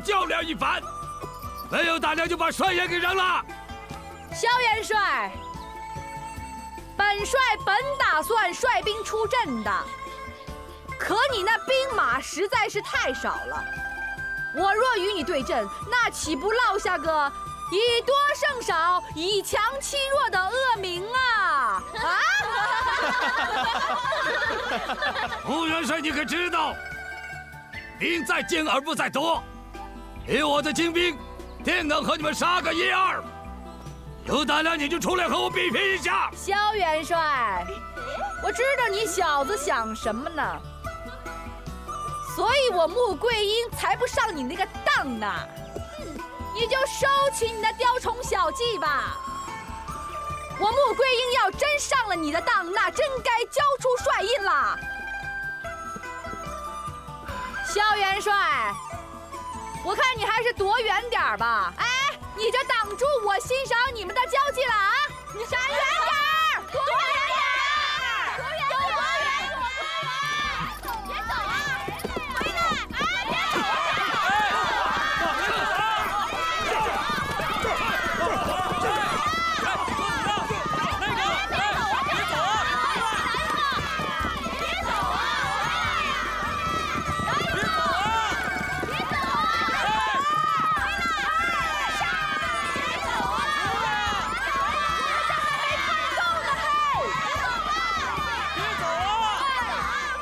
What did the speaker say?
较量一番。没有胆量就把帅爷给扔了。 萧元帅，本帅本打算率兵出阵的，可你那兵马实在是太少了。我若与你对阵，那岂不落下个以多胜少、以强欺弱的恶名啊！ 穆元帅，你可知道，兵在精而不在多。以我的精兵，定能和你们杀个一二。有胆量你就出来和我比拼一下。 萧元帅，我知道你小子想什么呢，所以我穆桂英才不上你那个当呢。你就收起你的雕虫小技吧。我穆桂英要真上了你的当，那真该交出帅印啦。萧元帅，我看你还是躲远点吧。哎，你这挡住我欣赏你们的交际了啊！你闪远点，躲远